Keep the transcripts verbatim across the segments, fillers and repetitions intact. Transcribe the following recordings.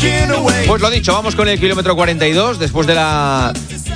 Pues lo dicho, vamos con el kilómetro cuarenta y dos, después de la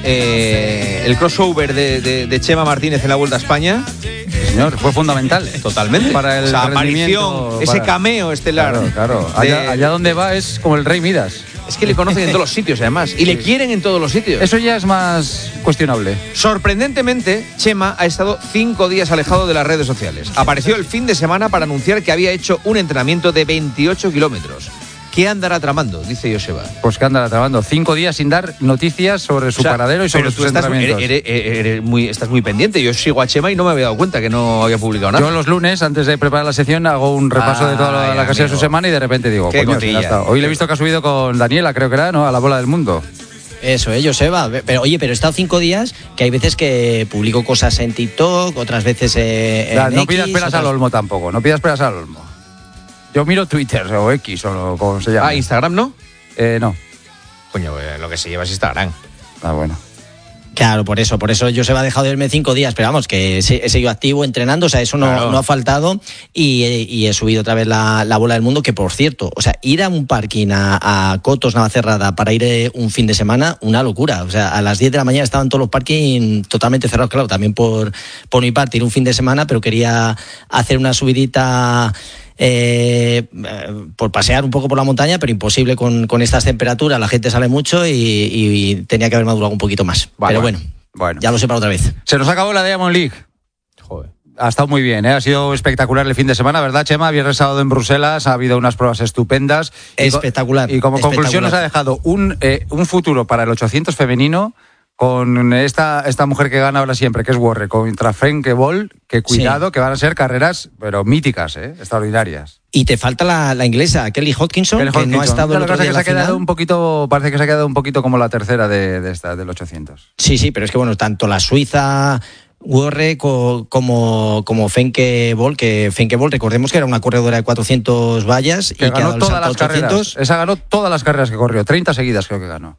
eh, el crossover de, de, de Chema Martínez en la Vuelta a España. Señor, fue fundamental. Totalmente. Para el esa aparición, ese para... cameo estelar. Claro, claro. De... Allá, allá donde va es como el Rey Midas. Es que le conocen en todos los sitios, además. Y sí. Le quieren en todos los sitios. Eso ya es más cuestionable. Sorprendentemente, Chema ha estado cinco días alejado de las redes sociales. Apareció el fin de semana para anunciar que había hecho un entrenamiento de veintiocho kilómetros. ¿Qué andará tramando? Dice Joseba. Pues que andará tramando. Cinco días sin dar noticias sobre su o sea, paradero y sobre sus estás, entrenamientos. Eres, eres, eres muy, estás muy pendiente. Yo sigo a Chema y no me había dado cuenta que no había publicado nada. Yo los lunes, antes de preparar la sección, hago un repaso ah, de toda la, la casilla de su semana y de repente digo, coño, ya está. Hoy le he visto que ha subido con Daniela, creo que era, ¿no? A la bola del mundo. Eso, eh, Joseba. Pero oye, pero he estado cinco días que hay veces que publico cosas en TikTok, otras veces eh, en ya, No X, pidas peras otras... al olmo tampoco, no pidas peras al olmo. Yo miro Twitter o X o como se llama. Ah, ¿Instagram no? Eh, no. Coño, lo que se lleva es Instagram. Ah, bueno. Claro, por eso, por eso yo se va a dejar de verme cinco días, pero vamos, que he seguido activo entrenando, o sea, eso no, claro. no ha faltado y, y he subido otra vez la, la bola del mundo, que por cierto, o sea, ir a un parking a, a Cotos, Navacerrada para ir un fin de semana, una locura, o sea, a las diez de la mañana estaban todos los parkings totalmente cerrados, claro, también por, por mi parte, ir un fin de semana, pero quería hacer una subidita... Eh, por pasear un poco por la montaña, pero imposible con, con estas temperaturas, la gente sale mucho y, y, y tenía que haber madurado un poquito más, vale, pero bueno, bueno, ya lo sé para otra vez. Se nos acabó la Diamond League. Joder. Ha estado muy bien, ¿eh? Ha sido espectacular el fin de semana, ¿verdad, Chema? Viernes sábado en Bruselas, ha habido unas pruebas estupendas. Espectacular. Y, y como espectacular. conclusión nos ha dejado un, eh, un futuro para el ochocientos femenino con esta, esta mujer que gana ahora siempre, que es Warre, contra Frenke Bol, que cuidado, sí. que van a ser carreras, pero míticas, ¿eh? Extraordinarias. Y te falta la, la inglesa, Kelly Hodgkinson, Kelly Hodgkinson, que no ha estado el otro día en la se ha quedado final. Un poquito, parece que se ha quedado un poquito como la tercera de, de esta, del ochocientos. Sí, sí, pero es que bueno, tanto la suiza... Warre co, como, como Frenke Bol, que Frenke Bol, recordemos que era una corredora de cuatrocientos vallas que y ganó que todas las carreras. Esa ganó todas las carreras que corrió, treinta seguidas creo que ganó.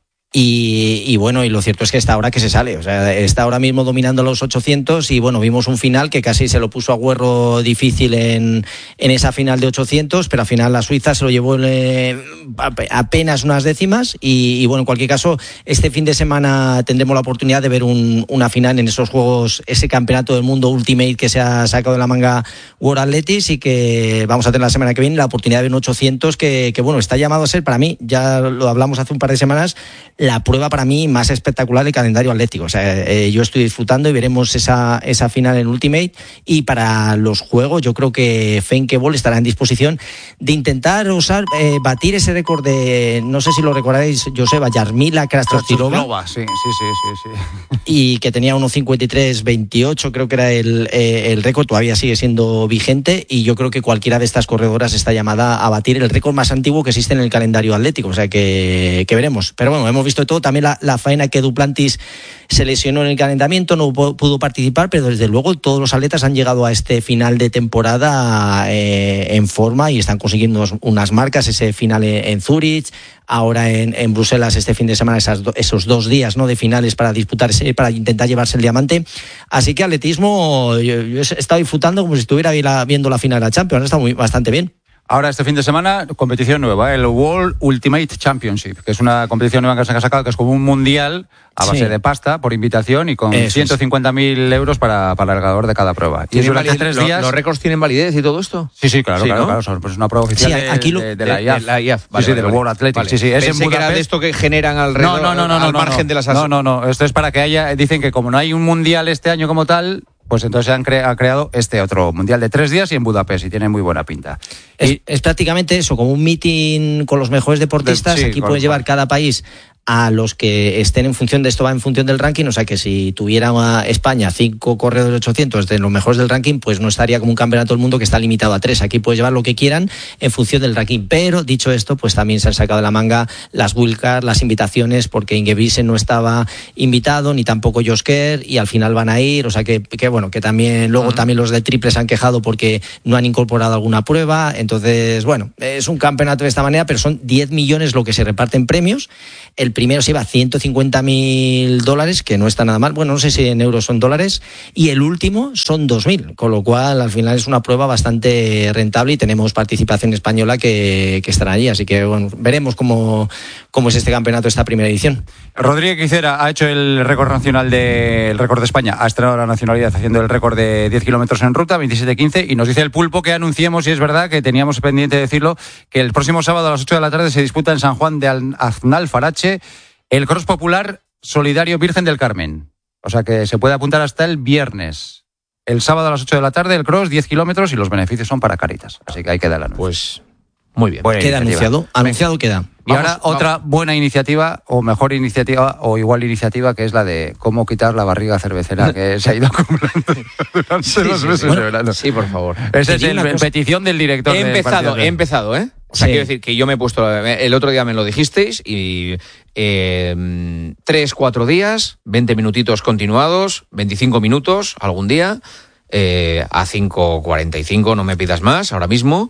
Y, y bueno, y lo cierto es que está ahora que se sale, o sea, está ahora mismo dominando los ochocientos y bueno, vimos un final que casi se lo puso a Huerro difícil en, en esa final de ochocientos, pero al final la Suiza se lo llevó eh, apenas unas décimas y, y bueno, en cualquier caso, este fin de semana tendremos la oportunidad de ver un, una final en esos juegos, ese campeonato del mundo Ultimate que se ha sacado de la manga World Athletics y que vamos a tener la semana que viene la oportunidad de ver un ochocientos que, que bueno, está llamado a ser para mí, ya lo hablamos hace un par de semanas, la prueba para mí más espectacular del calendario atlético. O sea, eh, yo estoy disfrutando y veremos esa, esa final en Ultimate. Y para los juegos, yo creo que Frenke Bol estará en disposición de intentar usar, eh, batir ese récord de, no sé si lo recordáis, Joseba, Jarmila Krasnostilova. Sí, sí, sí, sí, sí. Y que tenía uno cincuenta y tres veintiocho, creo que era el, eh, el récord, todavía sigue siendo vigente. Y yo creo que cualquiera de estas corredoras está llamada a batir el récord más antiguo que existe en el calendario atlético. O sea, que, que veremos. Pero bueno, hemos visto todo. También la, la faena que Duplantis se lesionó en el calentamiento, no pudo participar, pero desde luego todos los atletas han llegado a este final de temporada eh, en forma y están consiguiendo unas marcas, ese final en, en Zúrich, ahora en, en Bruselas este fin de semana, esas do, esos dos días, ¿no?, de finales para disputarse, para intentar llevarse el diamante. Así que atletismo, yo, yo he estado disfrutando como si estuviera viendo la final de la Champions, ha estado muy, bastante bien. Ahora este fin de semana, competición nueva, el World Ultimate Championship, que es una competición nueva que se ha sacado, que es como un mundial a base sí. de pasta, por invitación, y con Eso ciento cincuenta mil euros para, para el ganador de cada prueba. Y durante validez, tres lo, días... ¿Los récords tienen validez y todo esto? Sí, sí, claro, sí, claro, ¿no? claro. Son, pues es una prueba oficial sí, de, aquí lo, de, de la I A F. De la I A F, vale, sí, sí, vale, del vale. World Athletics. Vale. Sí, sí, es Pensé en que era de esto que generan alrededor, no, no, no, no, al no, margen no, de las... No, no, no, esto es para que haya... Dicen que como no hay un mundial este año como tal... Pues entonces han, cre- han creado este otro mundial de tres días y en Budapest, y tiene muy buena pinta. Es, y, es prácticamente eso, como un meeting con los mejores deportistas. De, sí, aquí puedes llevar cada país a los que estén en función de esto, va en función del ranking, o sea que si tuviera España cinco corredores de ochocientos de los mejores del ranking, pues no estaría como un campeonato del mundo que está limitado a tres. Aquí puedes llevar lo que quieran en función del ranking, pero dicho esto, pues también se han sacado de la manga las wildcards, las invitaciones, porque Ingebrigtsen no estaba invitado, ni tampoco Josker, y al final van a ir, o sea que, que bueno, que también luego uh-huh. también los del triple se han quejado porque no han incorporado alguna prueba. Entonces, bueno, es un campeonato de esta manera, pero son diez millones lo que se reparte en premios. El primero se lleva ciento cincuenta mil dólares, que no está nada mal. Bueno, no sé si en euros son dólares. Y el último son dos mil, con lo cual al final es una prueba bastante rentable y tenemos participación española que, que estará allí. Así que bueno, veremos cómo, cómo es este campeonato, esta primera edición. Rodríguez Quicera ha hecho el récord nacional de, el récord de España, ha estrenado la nacionalidad haciendo el récord de diez kilómetros en ruta, veintisiete quince, y nos dice el Pulpo que anunciemos, y es verdad que teníamos pendiente de decirlo, que el próximo sábado a las ocho de la tarde se disputa en San Juan de Aznalfarache el Cross Popular Solidario Virgen del Carmen. O sea que se puede apuntar hasta el viernes. El sábado a las ocho de la tarde el cross, diez kilómetros, y los beneficios son para Cáritas. Así que hay que dar la anuncio. Pues muy bien. Buena queda iniciativa. anunciado. Anunciado queda. Y vamos, ahora otra vamos. buena iniciativa, o mejor iniciativa, o igual iniciativa, que es la de cómo quitar la barriga cervecera que se ha ido acumulando durante sí, los sí, meses bueno, de verano. Sí, por favor. Esa es el, en petición del director. He empezado, he empezado, ¿eh? O sea, sí. quiero decir que yo me he puesto, el otro día me lo dijisteis, y eh, tres, cuatro días, veinte minutitos continuados, veinticinco minutos algún día, eh, a cinco cuarenta y cinco, no me pidas más ahora mismo.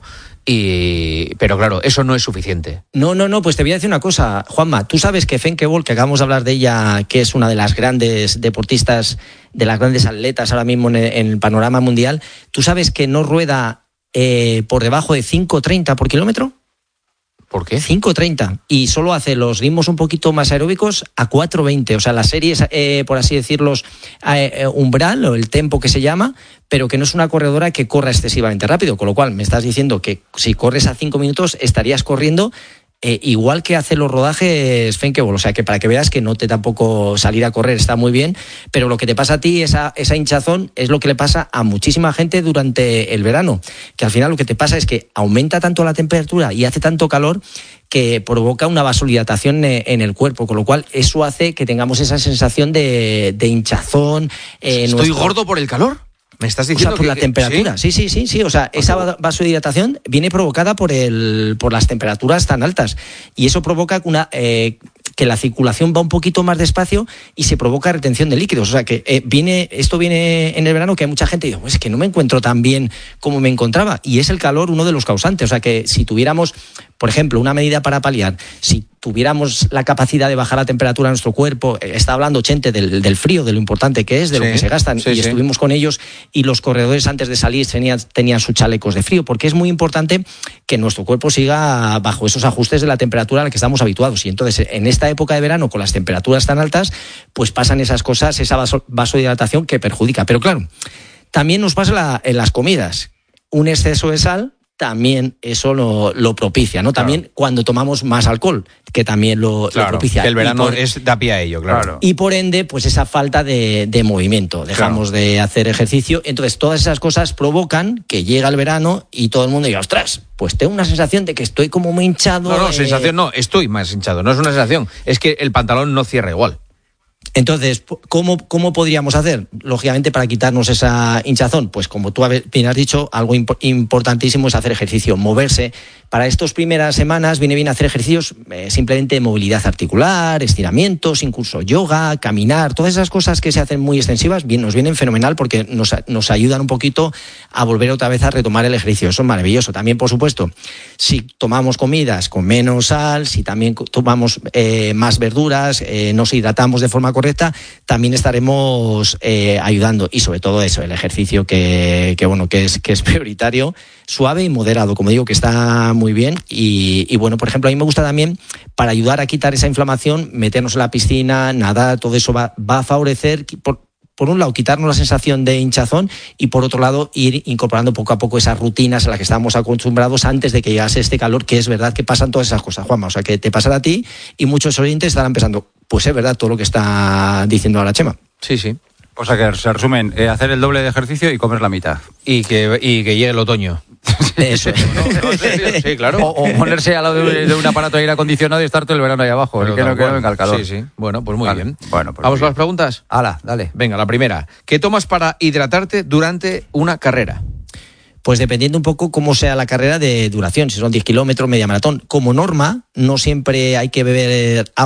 Y, pero claro, eso no es suficiente. No, no, no, pues te voy a decir una cosa, Juanma. Tú sabes que Femke Bol, que acabamos de hablar de ella, que es una de las grandes deportistas, de las grandes atletas ahora mismo en el, en el panorama mundial, ¿tú sabes que no rueda eh, por debajo de cinco treinta por kilómetro? ¿Por qué? cinco treinta, y solo hace los ritmos un poquito más aeróbicos a cuatro veinte, o sea, las series, eh, por así decirlo, eh, umbral, o el tempo que se llama, pero que no es una corredora que corra excesivamente rápido, con lo cual me estás diciendo que si corres a cinco minutos estarías corriendo Eh, igual que hace los rodajes Femke Bol, o sea que para que veas que no te tampoco salir a correr está muy bien, pero lo que te pasa a ti, esa, esa hinchazón, es lo que le pasa a muchísima gente durante el verano, que al final lo que te pasa es que aumenta tanto la temperatura y hace tanto calor que provoca una vasodilatación en el cuerpo, con lo cual eso hace que tengamos esa sensación de, de hinchazón. Eh, ¿Estoy nuestro... gordo por el calor? ¿Me estás diciendo? O sea, por que, la temperatura, ¿sí? sí, sí, sí, sí. O sea, esa vasodilatación viene provocada por el, por las temperaturas tan altas, y eso provoca una eh, que la circulación va un poquito más despacio y se provoca retención de líquidos. O sea, que eh, viene esto viene en el verano, que hay mucha gente que dice, pues es que no me encuentro tan bien como me encontraba, y es el calor uno de los causantes. O sea, que si tuviéramos, por ejemplo, una medida para paliar, si tuviéramos la capacidad de bajar la temperatura de nuestro cuerpo, está hablando Chente del, del frío, de lo importante que es, de sí, lo que se gastan, sí, y sí. estuvimos con ellos, y los corredores antes de salir tenían, tenían sus chalecos de frío, porque es muy importante que nuestro cuerpo siga bajo esos ajustes de la temperatura a la que estamos habituados, y entonces en esta época de verano, con las temperaturas tan altas, pues pasan esas cosas, esa vaso, vasodilatación que perjudica. Pero claro, también nos pasa la, en las comidas, un exceso de sal también eso lo, lo propicia, ¿no? También claro. Cuando tomamos más alcohol, que también lo, claro, lo propicia. Que el verano por, es, da pie a ello, claro. Y por ende, pues esa falta de, de movimiento. Dejamos claro. de hacer ejercicio. Entonces, todas esas cosas provocan que llega el verano y todo el mundo diga, ostras, pues tengo una sensación de que estoy como muy hinchado. No, no, eh... sensación no, estoy más hinchado. No es una sensación, es que el pantalón no cierra igual. Entonces, ¿cómo, ¿cómo podríamos hacer? Lógicamente, para quitarnos esa hinchazón, pues como tú bien has dicho, algo imp- importantísimo es hacer ejercicio, moverse. Para estas primeras semanas viene bien hacer ejercicios eh, simplemente de movilidad articular, estiramientos, incluso yoga, caminar, todas esas cosas que se hacen muy extensivas, bien, nos vienen fenomenal porque nos, nos ayudan un poquito a volver otra vez a retomar el ejercicio. Eso es maravilloso. También, por supuesto, si tomamos comidas con menos sal, si también tomamos eh, más verduras, eh, nos hidratamos de forma correcta, también estaremos eh, ayudando, y sobre todo eso, el ejercicio que, que bueno, que es, que es prioritario, suave y moderado, como digo, que está muy bien. Y, y bueno, por ejemplo, a mí me gusta también, para ayudar a quitar esa inflamación, meternos en la piscina, nadar, todo eso va, va a favorecer, por, por un lado, quitarnos la sensación de hinchazón, y por otro lado, ir incorporando poco a poco esas rutinas a las que estábamos acostumbrados antes de que llegase este calor, que es verdad que pasan todas esas cosas, Juanma. O sea, que te pasará a ti, y muchos oyentes estarán pensando, pues es verdad todo lo que está diciendo ahora Chema. Sí, sí. O sea, que se resumen, eh, hacer el doble de ejercicio y comer la mitad. Y que, y que llegue el otoño. Eso. ¿No? Sí, sí, claro. O, o ponerse al lado de, de un aparato de aire acondicionado y estar todo el verano ahí abajo. Pero que no, bueno, que no venga el calor. Sí, sí. Bueno, pues muy vale. bien. Bueno, pues ¿vamos con las preguntas? Hala, dale. Venga, la primera. ¿Qué tomas para hidratarte durante una carrera? Pues dependiendo un poco cómo sea la carrera de duración, si son diez kilómetros, media maratón. Como norma, no siempre hay que beber agua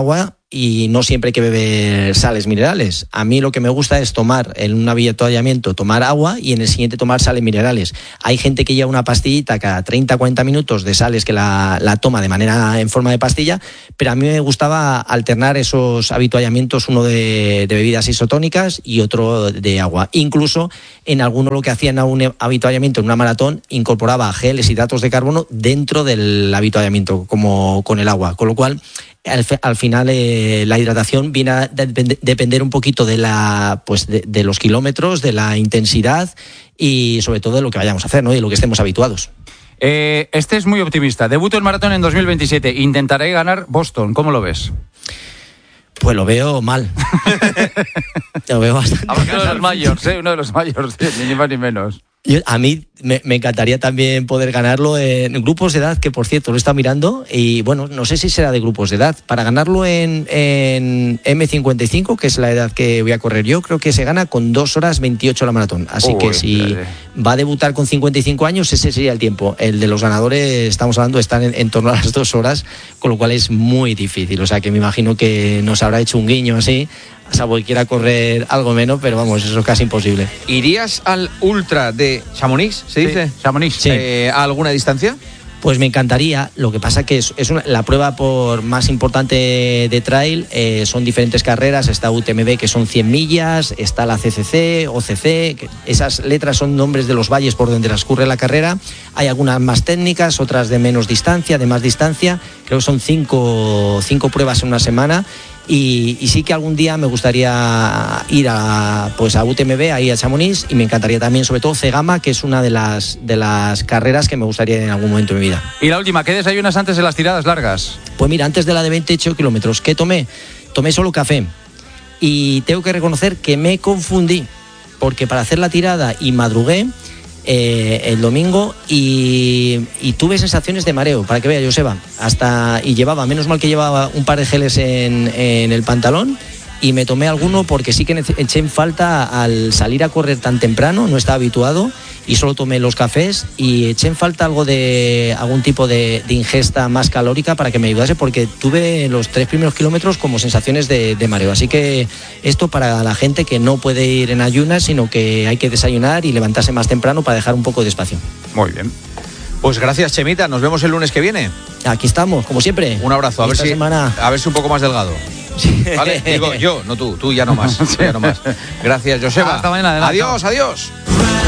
y no siempre hay que beber sales minerales. A mí lo que me gusta es tomar en un avituallamiento, tomar agua y en el siguiente tomar sales minerales. Hay gente que lleva una pastillita cada treinta a cuarenta minutos de sales que la, la toma de manera en forma de pastilla, pero a mí me gustaba alternar esos avituallamientos, uno de, de bebidas isotónicas y otro de agua. Incluso en alguno lo que hacían a un avituallamiento en una maratón incorporaba geles, hidratos de carbono dentro del avituallamiento, como con el agua, con lo cual al, al final eh, la hidratación viene a de, depender un poquito de la pues de, de los kilómetros, de la intensidad y sobre todo de lo que vayamos a hacer, ¿no? Y de lo que estemos habituados. Eh, este es muy optimista. Debuto en maratón en dos mil veintisiete. Intentaré ganar Boston. ¿Cómo lo ves? Pues lo veo mal. Lo veo bastante mal. Uno de los mayores, ¿eh? Uno de los mayores, ni más ni menos. Yo, a mí me, me encantaría también poder ganarlo en grupos de edad, que por cierto lo está mirando, y bueno, no sé si será de grupos de edad. Para ganarlo en, en eme cincuenta y cinco, que es la edad que voy a correr yo, creo que se gana con dos horas veintiocho la maratón. Así Uy, que si dale. va a debutar con cincuenta y cinco años, ese sería el tiempo. El de los ganadores, estamos hablando, están en, en torno a las dos horas, con lo cual es muy difícil. O sea que me imagino que nos habrá hecho un guiño así, salvo que quiera correr algo menos, pero vamos, eso es casi imposible. ¿Irías al ultra de Chamonix, se dice? Sí, Chamonix. Sí. Eh, ¿A alguna distancia? Pues me encantaría. Lo que pasa que es, es una, la prueba por más importante de trail. Eh, son diferentes carreras. Está U T M B, que son cien millas. Está la C C C, O C C. Que esas letras son nombres de los valles por donde transcurre la carrera. Hay algunas más técnicas, otras de menos distancia, de más distancia. Creo que son cinco, cinco pruebas en una semana. Y, y sí que algún día me gustaría ir a, pues a U T M B, ahí a Chamonix, y me encantaría también, sobre todo, Cegama, que es una de las, de las carreras que me gustaría en algún momento de mi vida. Y la última, ¿qué desayunas antes de las tiradas largas? Pues mira, antes de la de veintiocho kilómetros, ¿qué tomé? Tomé solo café. Y tengo que reconocer que me confundí, porque para hacer la tirada y madrugué eh, el domingo y, y tuve sensaciones de mareo, para que vea, Joseba, hasta, y llevaba, menos mal que llevaba un par de geles en, en el pantalón, y me tomé alguno porque sí que eché en falta al salir a correr tan temprano, no estaba habituado y solo tomé los cafés, y eché en falta algo de algún tipo de, de ingesta más calórica para que me ayudase, porque tuve los tres primeros kilómetros como sensaciones de, de mareo. Así que esto para la gente que no puede ir en ayunas, sino que hay que desayunar y levantarse más temprano para dejar un poco de espacio. Muy bien. Pues gracias, Chemita, nos vemos el lunes que viene. Aquí estamos, como siempre. Un abrazo, a ver, si, semana... a ver si un poco más delgado. Sí. ¿Vale? Digo yo, no tú, tú ya no más, tú ya no más. Gracias, Joseba. Hasta mañana. Adiós, adiós.